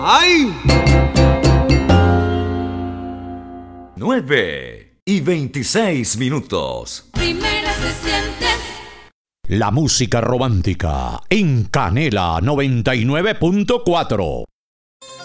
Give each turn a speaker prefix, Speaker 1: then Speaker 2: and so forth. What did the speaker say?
Speaker 1: ¡Ay! 9:26.
Speaker 2: Primera se siente.
Speaker 3: La música romántica en Canela 99.4.